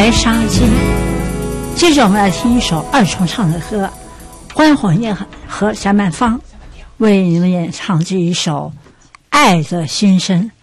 白纱巾。接着我们来听一首二重唱的歌，关火焰和夏曼芳为你们演唱这一首《爱的心声》。